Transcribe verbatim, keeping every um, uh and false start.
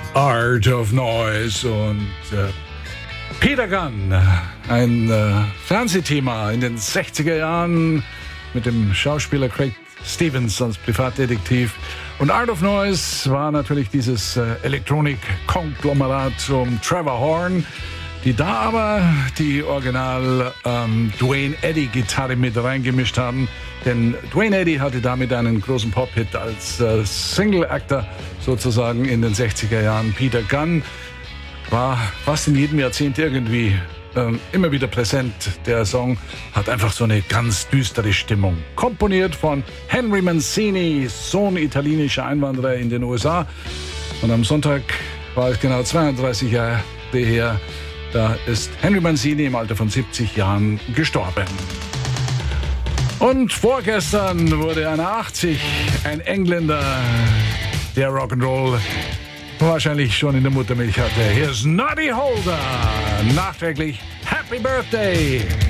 Art of Noise und äh, Peter Gunn, ein äh, Fernsehthema in den sechziger Jahren mit dem Schauspieler Craig Stevens als Privatdetektiv. Und Art of Noise war natürlich dieses äh, Elektronik-Konglomerat um Trevor Horn, die da aber die Original ähm, Duane Eddy-Gitarre mit reingemischt haben. Denn Duane Eddy hatte damit einen großen Pop-Hit als äh, Single-Actor sozusagen in den sechziger Jahren. Peter Gunn war fast in jedem Jahrzehnt irgendwie äh, immer wieder präsent. Der Song hat einfach so eine ganz düstere Stimmung. Komponiert von Henry Mancini, Sohn italienischer Einwanderer in den U S A. Und am Sonntag war es genau zweiunddreißig Jahre her. Da ist Henry Mancini im Alter von siebzig Jahren gestorben. Und vorgestern wurde einer achtzig, ein Engländer, der Rock'n'Roll wahrscheinlich schon in der Muttermilch hatte. Hier ist Noddy Holder. Nachträglich Happy Birthday!